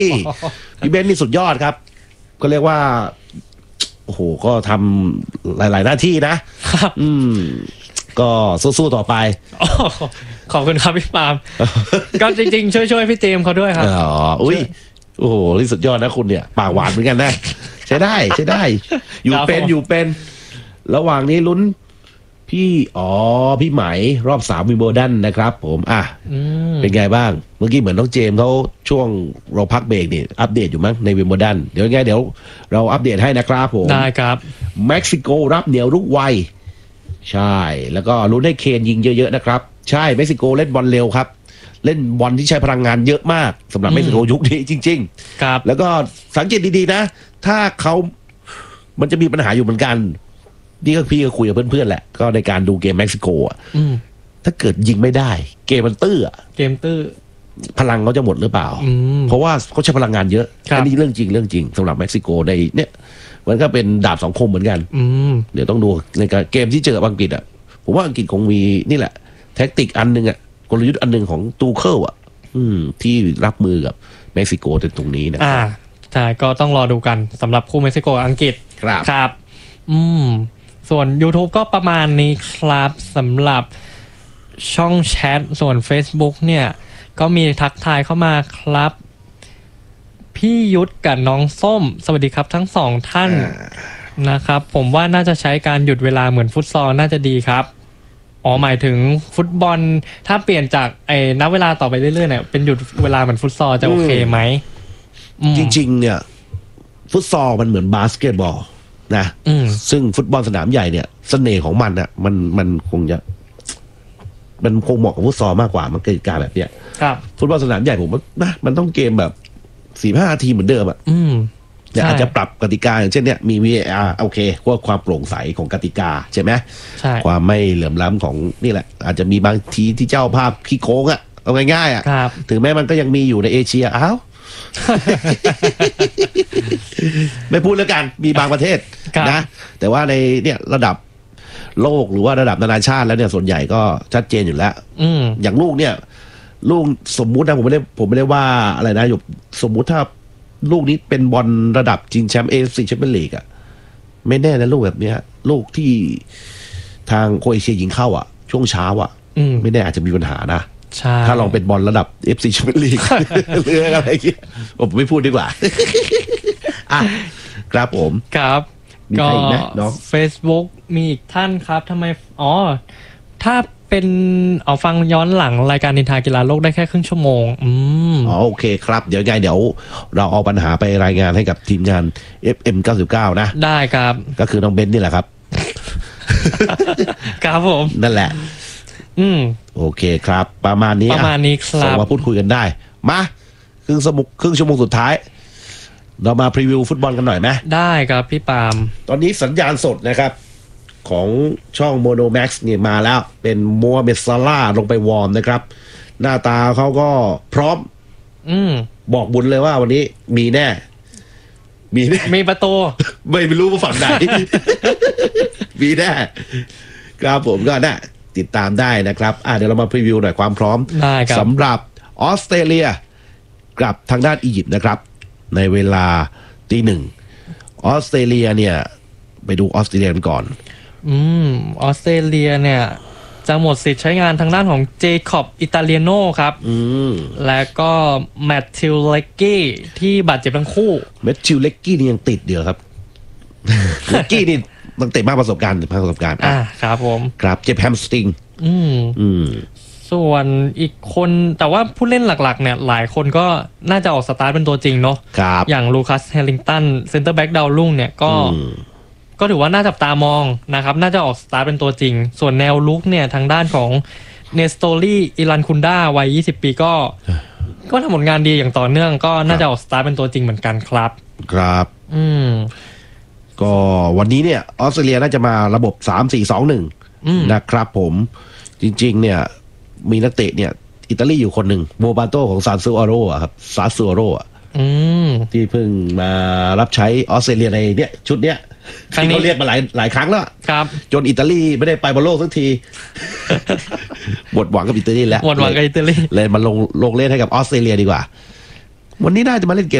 พี่เบนซ์นี่สุดยอดครับก็เรียกว่าโอ้โหก็ทำหลายๆหน้าที่นะครับก็สู้ๆต่อไปขอบคุณครับพี่ปาล์มก็จริงๆช่วยพี่เจมส์เขาด้วยครับอ๋ออุ้ยโอ้โหนี่สุดยอดนะคุณเนี่ยปากหวานเหมือนกันนะใช้ได้อยู่เป็นระหว่างนี้ลุ้นพี่ไหมรอบ3วิมเบิลดันนะครับผมเป็นไงบ้างเมื่อกี้เหมือนน้องเจมส์เขาช่วงเราพักเบรกนี่อัปเดตอยู่มั้งในวิมเบิลดันเดี๋ยวเราอัปเดตให้นะครับผมได้ครับเม็กซิโกรับเหนียวรุกไวใช่แล้วก็ลุ้นให้เคนยิงเยอะๆนะครับใช่เม็กซิโกเล่นบอลเร็วครับเล่นบอลที่ใช้พลังงานเยอะมากสำหรับเม็กซิโกยุคนี้จริงๆครับแล้วก็สังเกตดีๆนะถ้ามันจะมีปัญหาอยู่เหมือนกันนี่ก็พี่ก็คุยกับเพื่อนๆแหละก็ในการดูเกมเม็กซิโกอ่ะถ้าเกิดยิงไม่ได้เกมมันตื้อพลังเขาจะหมดหรือเปล่าเพราะว่าเขาใช้พลังงานเยอะอันนี้เรื่องจริงสำหรับเม็กซิโกในเนี่ยมันก็เป็นดาบสองคมเหมือนกันเดี๋ยวต้องดูในการเกมที่เจอกับอังกฤษอ่ะผมว่าอังกฤษคงมีนี่แหละแท็กติกอันนึงอ่ะกลยุทธ์อันนึงของตูเคิลอ่ะที่รับมือกับเม็กซิโกในตรงนี้นะใช่ก็ต้องรอดูกันสำหรับคู่เม็กซิโกอังกฤษครับส่วน YouTube ก็ประมาณนี้ครับสำหรับช่องแชทส่วน Facebook เนี่ยก็มีทักทายเข้ามาครับพี่ยุทธกับน้องส้มสวัสดีครับทั้ง2ท่านนะครับผมว่าน่าจะใช้การหยุดเวลาเหมือนฟุตซอลน่าจะดีครับหมายถึงฟุตบอลถ้าเปลี่ยนจากนับเวลาต่อไปเรื่อยๆเนี่ยเป็นหยุดเวลาเหมือนฟุตซอลจะโอเคไหมจริงๆเนี่ยฟุตซอลมันเหมือนบาสเกตบอลนะซึ่งฟุตบอลสนามใหญ่เนี่ยเสน่ห์ของมันอ่ะมันคงเหมาะกับฟุตซอลมากกว่ามันเกิดการแบบเนี้ยฟุตบอลสนามใหญ่ผมว่านะมันต้องเกมแบบ4-5 นาทีเหมือนเดิมอ่ะแต่อาจจะปรับกติกาอย่างเช่นเนี่ยมี VAR โอเคพวกความโปร่งใสของกติกาใช่ไหมความไม่เหลื่อมล้ำของนี่แหละอาจจะมีบางทีที่เจ้าภาพขี้โกงอ่ะเอาง่ายๆอ่ะถึงแม้มันก็ยังมีอยู่ในเอเชียไม่พูดแล้วกันมีบางประเทศนะแต่ว่าในเนี่ยระดับโลกหรือว่าระดับนานาชาติแล้วเนี่ยส่วนใหญ่ก็ชัดเจนอยู่แล้วอย่างลูกสมมุตินะผมไม่ได้ว่าอะไรนะอยู่สมมุติถ้าลูกนี้เป็นบอลระดับชิงแชมป์ AFC แชมเปี้ยนลีกอ่ะไม่แน่นะลูกแบบเนี้ยลูกที่ทางโครเอเชียยิงเข้าอ่ะช่วงเช้าอ่ะไม่แน่อาจจะมีปัญหานะถ้าลองเป็นบอลระดับ FC แชมเปี้ยนลีกหรืออะไรอย่างเงี้ยผมไม่พูดดีกว่าครับผมครับก็ Facebook มีอีกท่านครับทำไมถ้าเป็นฟังย้อนหลังรายการนินทากีฬาโลกได้แค่ครึ่งชั่วโมงโอเคครับเดี๋ยวเราเอาปัญหาไปรายงานให้กับทีมงาน FM 99นะได้ครับก็คือน้องเบนนี่แหละครับครับผมนั่นแหละโอเคครับประมาณนี้ครับส่งมาพูดคุยกันได้มาครึ่งชั่วโมงสุดท้ายเรามาพรีวิวฟุตบอลกันหน่อยไหมได้ครับพี่ปาล์มตอนนี้สัญญาณสดนะครับของช่องโมโนแม็กซ์เนี่ยมาแล้วเป็นโมฮัมเหม็ดซาลาห์ลงไปวอร์มนะครับหน้าตาเขาก็พร้อมบอกบุญเลยว่าวันนี้มีแน่มีประตูไม่รู้ว่าฝั่งไหน มีแน่ครับผมก็น่ะติดตามได้นะครับเดี๋ยวเรามาพรีวิวหน่อยความพร้อมสำหรับออสเตรเลียกับทางด้านอียิปต์นะครับในเวลา 1:00 ออสเตรเลียเนี่ยไปดูออสเตรเลียกันก่อนออสเตรเลียเนี่ยจะหมดสิทธิ์ใช้งานทางด้านของเจคอบอิตาเลียโนครับและก็แมทธิวเลกกี้ที่บาดเจ็บทั้งคู่แมทธิวเลกกี้นี่ยังติดเดียวครับเลกกี้นี่ตั้งแต่มากประสบการณ์ครับผมครับเจ็บแฮมสตริงส่วนอีกคนแต่ว่าผู้เล่นหลักๆเนี่ยหลายคนก็น่าจะออกสตาร์ทเป็นตัวจริงเนาะอย่างลูคัสเฮลิงตันเซนเตอร์แบ็กดาวรุ่งเนี่ยก็ถือว่าน่าจับตามองนะครับน่าจะออกสตาร์ทเป็นตัวจริงส่วนแนวลุกเนี่ยทางด้านของเนสโตลี่อิรันคุนดาวัย20 ปีก็ทำผลงานดีอย่างต่อเนื่องก็น่าจะออกสตาร์ทเป็นตัวจริงเหมือนกันครับก็วันนี้เนี่ยออสเตรเลียน่าจะมาระบบ 3-4-2-1 นะครับผมจริงๆเนี่ยมีนักเตะเนี่ยอิตาลีอยู่คนหนึ่งโบบาโตของซาซูอาโร่ครับซาซูอาโร่ที่เพิ่งมารับใช้ออสเตรเลียในเนี่ยชุดเนี้ยที่เขาเรียกมาหลายครั้งแล้วจนอิตาลีไม่ได้ไปบอลโลกสักทีหมดหวังกับอิตาลีแล้วหมดหวังกับอิตาลีเลยมาลงเล่นให้กับออสเตรเลียดีกว่าวันนี้น่าจะมาเล่นเกม